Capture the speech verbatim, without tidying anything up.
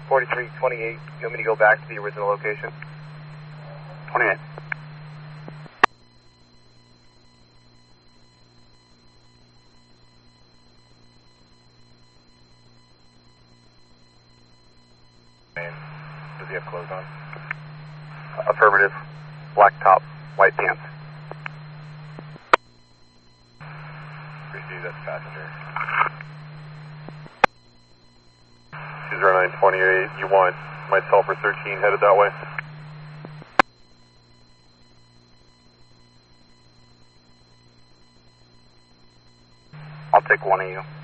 forty-three twenty-eight, you want me to go back to the original location? twenty-eight. Does he have clothes on? Affirmative. Black top, white pants. Receive, that's passenger. two zero nine twenty-eight, you want myself or thirteen headed that way? I'll take one of you.